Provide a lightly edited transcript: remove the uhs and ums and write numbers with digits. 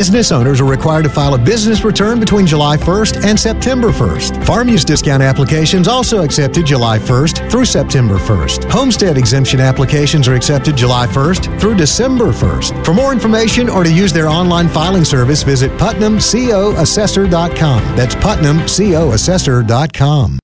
Business owners are required to file a business return between July 1st and September 1st. Farm use discount applications also accepted July 1st through September 1st. Homestead exemption applications are accepted July 1st through December 1st. For more information or to use their online filing service, visit PutnamCOAssessor.com. That's PutnamCOAssessor.com.